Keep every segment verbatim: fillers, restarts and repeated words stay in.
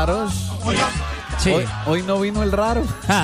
raros. Sí. Hoy, hoy no vino el raro.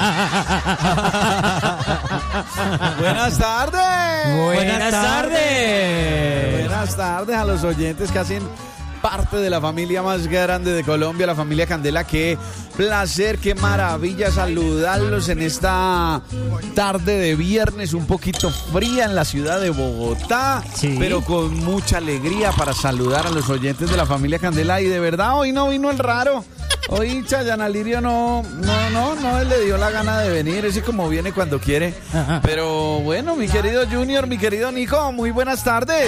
Buenas tardes. Buenas tardes. Buenas tardes a los oyentes que hacen parte de la familia más grande de Colombia, la familia Candela. Qué placer, qué maravilla saludarlos en esta tarde de viernes un poquito fría en la ciudad de Bogotá, sí, pero con mucha alegría para saludar a los oyentes de la familia Candela. Y de verdad hoy no vino el raro. Hoy Chayanne Alirio no, no, no, no le dio la gana de venir, ese como viene cuando quiere. Pero bueno, mi querido Junior, mi querido Nico, muy buenas tardes.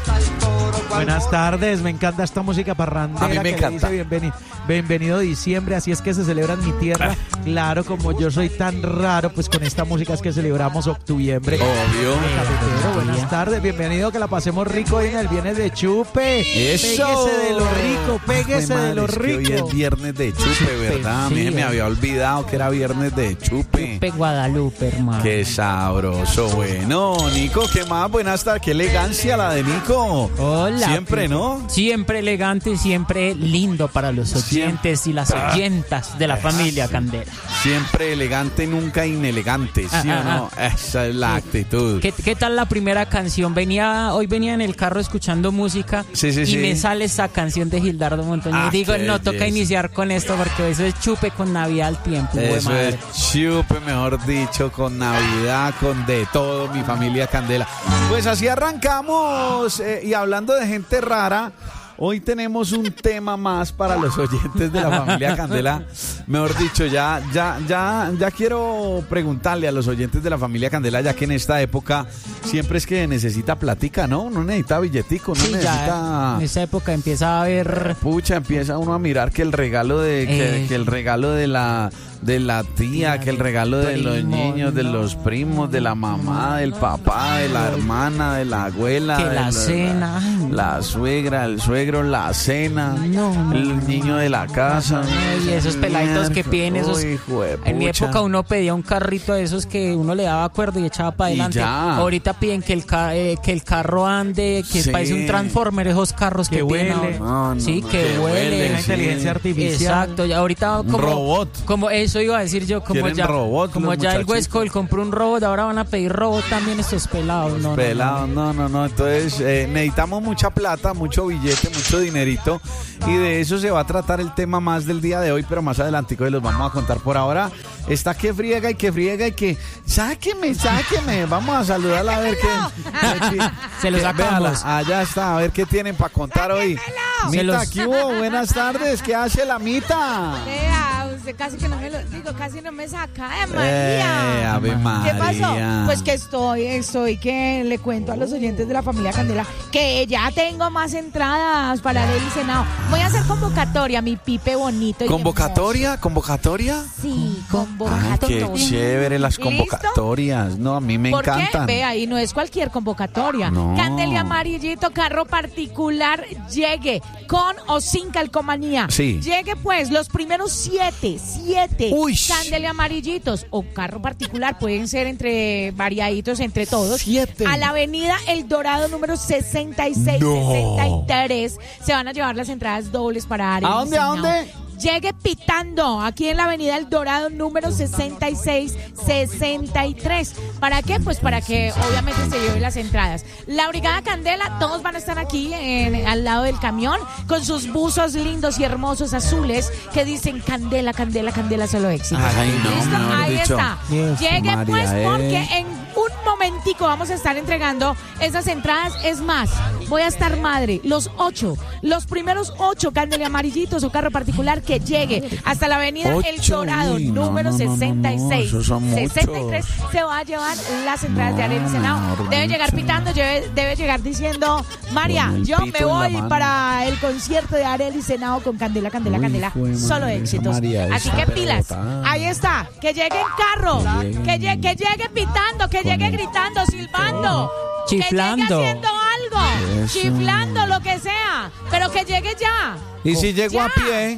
Buenas tardes, me encanta esta música parrandera. A mí me que encanta. dice bienvenido, bienvenido diciembre, así es que se celebra en mi tierra. Claro, como yo soy tan raro, pues con esta música es que celebramos octubre. Obvio. Cafetero, buenas tardes, bienvenido, que la pasemos rico hoy en el viernes de chupe. Eso. Péguese de lo rico, péguese Ay, de lo madre, es que rico. hoy es viernes de chupe, ¿verdad? A mí sí, me eh. había olvidado que era viernes de chupe. Chupe Guadalupe, hermano. Qué sabroso, bueno. Nico, ¿qué más? Buenas tardes, qué elegancia la de Nico. Hola. Siempre, ¿no? Siempre elegante, siempre lindo para los oyentes y las oyentas de la familia Candela. Siempre elegante, nunca inelegante, ¿sí o no? Esa es la actitud. ¿Qué, ¿Qué tal la primera canción? Venía, hoy venía en el carro escuchando música Sí, sí, y sí. me sale esa canción de Gildardo Montaño. Ah, y digo, qué no, toca belleza. iniciar con esto porque eso es chupe con Navidad al tiempo. güey, Eso madre. es chupe, mejor dicho, con Navidad, con de todo, mi familia Candela. Pues así arrancamos, eh, y hablando de gente rara, hoy tenemos un tema más para los oyentes de la familia Candela. Mejor dicho, ya, ya, ya, ya quiero preguntarle a los oyentes de la familia Candela, ya que en esta época siempre es que necesita platica, ¿no? Uno necesita billetico, uno Sí, ya necesita... en esa época empieza a haber... Pucha, empieza uno a mirar que el regalo de que, Eh. que el regalo de la de la tía, Ya, que el del regalo de los primo, niños, de no, los primos, de la mamá, no, del no, papá, de la no. hermana, de la abuela, Que de la cena, ay, no. la suegra, el suegro, la cena, No, no, el niño de la casa. Y esos peladitos que piden esos... Uy, hijo de En mi pucha. época uno pedía un carrito de esos que uno le daba cuerda y echaba para Y adelante. ya. Ahorita piden que el, ca- eh, que el carro ande, que Sí. parece un transformer, esos carros que, Que piden huele. ahora. No, no, sí, no, que, que huele. huele, Una sí. inteligencia artificial. Exacto, y ahorita como... robot. Como eso iba a decir yo, como Quieren ya, robot como los ya el muchachitos. Huescol compró un robot, ahora van a pedir robot también estos pelados. No, no, Pelado, no. no, no, no. Entonces eh, necesitamos mucha plata, mucho billete, mucho dinerito. Y de eso se va a tratar el tema más del día de hoy, pero más adelantico y los vamos a contar. Por ahora está que friega y que friega y que sáqueme, sáqueme. Vamos a saludarla a ver qué. qué- Se lo qué- sacamos. véala, allá está, a ver qué tienen para contar hoy. Se Mita, los- ¿qué hubo? Buenas tardes, ¿qué hace la Mita? Vea, usted casi que no me lo digo, casi no me saca, eh, Eh, María. Ave ¿Qué María. pasó? Pues que estoy, estoy que le cuento a los oyentes de la familia Candela que ya tengo más entradas para el Senado. Voy a hacer convocatoria, mi pipe bonito. y ¿Convocatoria? ¿Convocatoria? hermoso. Sí, Ay, convocatoria. qué chévere las ¿Listo? convocatorias. No, a mí me ¿Por encantan. qué? Vea, y no es cualquier convocatoria. No. Candelia Amarillito, carro particular, llegue con o sin calcomanía. Sí. Llegue pues los primeros siete, siete Uy. Candelia Amarillitos o carro particular, pueden ser entre variaditos entre todos. Siete. A la avenida El Dorado número sesenta y seis, No. sesenta y tres. Se van a llevar las entradas dobles para área. ¿A dónde, a dónde? Llegue pitando aquí en la avenida El Dorado número sesenta y seis, sesenta y tres. ¿Para qué? Pues para que obviamente se lleven las entradas. La Brigada Candela, todos van a estar aquí en- al lado del camión con sus buzos lindos y hermosos azules que dicen Candela, Candela, Candela, solo éxito. Ay, no, ¿Listo? mejor Ahí dicho. está. Yes, Llegue María, pues eh. porque en un momentico vamos a estar entregando esas entradas. Es más, voy a estar madre, los ocho, los primeros ocho Candela Amarillitos o carro particular que llegue hasta la avenida El Ocho, Dorado uy, no, número no, no, no, sesenta y seis, no, esos son sesenta y tres, muchos. se va a llevar las entradas de Arely No, Senado. mejor Debe dicho. llegar pitando, debe, debe llegar diciendo, María, Con el yo pito me en la voy mano. para el concierto de Arely Senado con Candela, Candela, Uy, Candela, fue solo madre, esa éxitos. María Así esa que pilas, pelota. ahí está, que llegue en carro, llegue. que llegue, que llegue pitando, que llegue el gritando, silbando, Chiflando. que llegue haciendo algo, Eso. chiflando, lo que sea, pero que llegue ya. Y si llego Ya. a pie,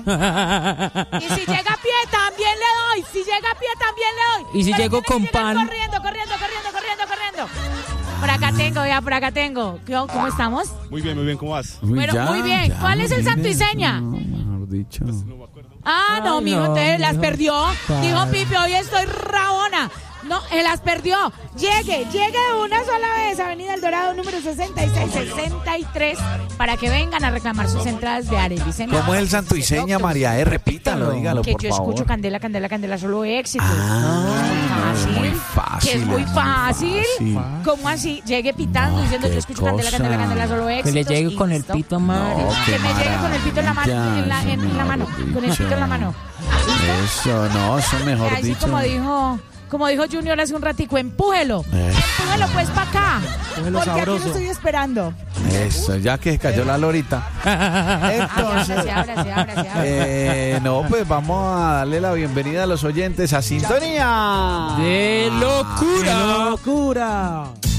Y si llega a pie también le doy, si llega a pie también le doy. Y si Pero llego tiene con que llegar pan. Corriendo, corriendo, corriendo, corriendo, corriendo. Por acá tengo, ya, por acá tengo. ¿Qué- ¿Cómo estamos? Muy bien, muy bien, ¿cómo vas? uy, Bueno, muy bien. ¿Cuál es el santo y seña? No, mejor dicho. No me acuerdo. Ah, no, Ay, mijo, no, entonces las mijo. perdió. Claro. Dijo Pipe, hoy estoy rabona. No, se las perdió. Llegue, llegue de una sola vez, Avenida El Dorado, número sesenta y seis sesenta y tres, para que vengan a reclamar sus entradas de Ares Vicente. ¿Cómo es el santuiseña, María? Eh, repítalo, dígalo, Que por yo favor. escucho Candela, Candela, Candela, solo éxito. Ah, Fácil. muy fácil. Que es muy es fácil. fácil. ¿Cómo así? Llegue pitando No, diciendo qué yo escucho Candela, cosa. Candela, Candela, solo Que éxito. le llegue con el pito a madre. No, qué Que me llegue con el pito en la mano, maravilla, en la, en, en la mano, con el pito en la mano. Eso, no, eso mejor Así dicho. como dijo, como dijo Junior hace un ratico, empújelo. Eh. Empújelo pues para acá. Empújelo Porque aquí sabroso. lo estoy esperando. Eso, ya que cayó la lorita. Entonces, Ahora sí, ahora sí, ahora sí, ahora sí. eh, no, pues vamos a darle la bienvenida a los oyentes a Sintonía. ¡De locura! ¡Qué locura!